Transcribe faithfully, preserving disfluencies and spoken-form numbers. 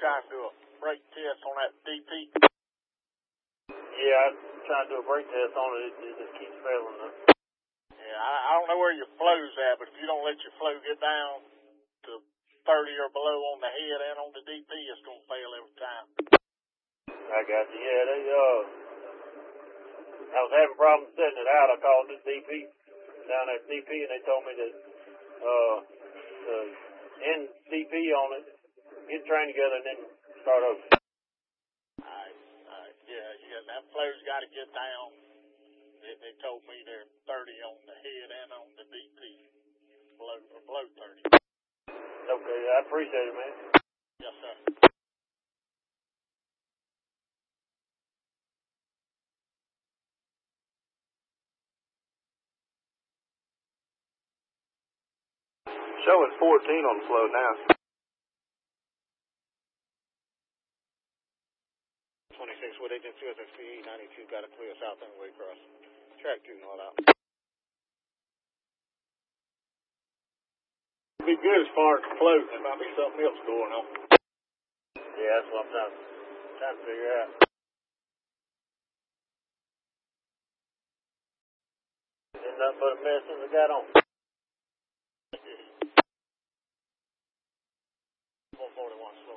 trying to do a brake test on that D P? Yeah, I'm trying to do a brake test on it. It, it just keeps failing. Though. Yeah, I, I don't know where your flow's at, but if you don't let your flow get down to thirty or below on the head and on the D P, it's going to fail every time. I got you. Yeah, they, uh, I was having problems setting it out. I called the D P, down at D P, and they told me that, uh, the end D P on it, get trained together, and then start over. Alright, alright, yeah, yeah, that flow's got to get down. They, they told me they're thirty on the head and on the D P, below, or below thirty. Okay, I appreciate it, man. Yes, sir. Showing fourteen on the flow now. twenty-six with agent two S X P ninety-two, got a clear south and way across. Track two, all out. Be good as far as the float. There might be something else going on. Yeah, that's what I'm trying, trying to figure out. Ain't nothing but a mess since I got on. four forty-one slow.